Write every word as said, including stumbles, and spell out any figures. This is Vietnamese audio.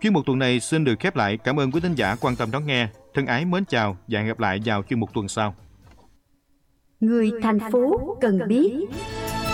Chuyên mục tuần này xin được khép lại. Cảm ơn quý thính giả quan tâm đón nghe. Thân ái mến chào và hẹn gặp lại vào chuyên mục tuần sau. Người thành phố cần biết.